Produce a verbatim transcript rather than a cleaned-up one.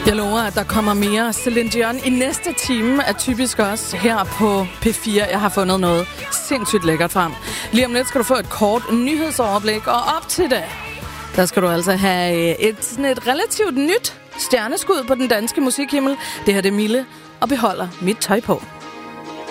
Jeg lover, at der kommer mere Celine Dion i næste time, er typisk også her på P fire. Jeg har fundet noget sindssygt lækkert frem. Lige om lidt skal du få et kort nyhedsoverblik, og op til det, der skal du altså have et, sådan et relativt nyt stjerneskud på den danske musikhimmel. Det her det er Mille og beholder mit tøj på.